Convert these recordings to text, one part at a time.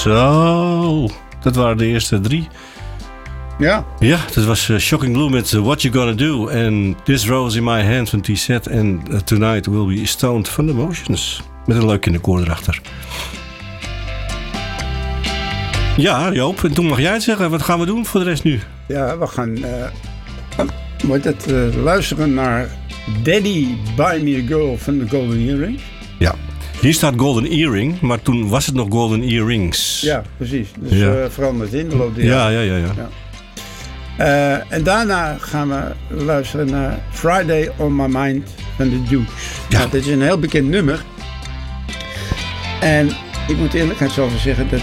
Zo, dat waren de eerste 3. Ja. Ja, dat was Shocking Blue met What You Gonna Do. En This Rose in My Hand van T-Set. En Tonight Will Be Stoned van The Motions. Met een leuk kinderkoor erachter. Ja, Joop, en toen mag jij het zeggen. Wat gaan we doen voor de rest nu? Ja, we gaan luisteren naar Daddy Buy Me A Girl van de Golden Earring. Ja, hier staat Golden Earring, maar toen was het nog Golden Earrings. Ja, precies. Dus veranderd in de loop der jaren. Ja. En daarna gaan we luisteren naar Friday On My Mind van de Dukes. Ja. Nou, dit is een heel bekend nummer. En ik moet eerlijkheidshalve zeggen dat...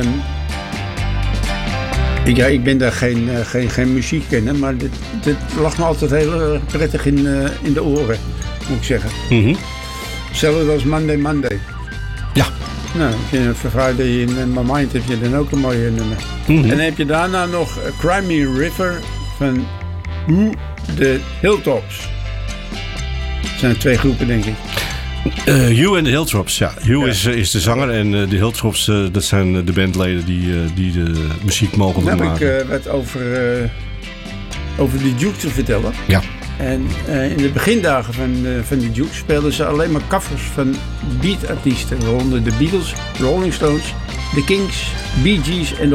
ik ben daar geen muziekkenner, maar dit lag me altijd heel prettig in de oren, moet ik zeggen. Mm-hmm. Hetzelfde als Monday. Ja. Nou, voor Friday in My Mind heb je dan ook een mooie nummer. Mm-hmm. En dan heb je daarna nog Cry Me River van de Hilltops. Dat zijn 2 groepen, denk ik. Hugh en de Hilltops, ja. Hugh is de zanger en de Hilltops, dat zijn de bandleden die de muziek mogen maken. Dan heb ik wat over de Dukes te vertellen. Ja. En in de begindagen van de Dukes speelden ze alleen maar covers van beatartiesten. Waaronder de Beatles, Rolling Stones, The Kings, Bee Gees en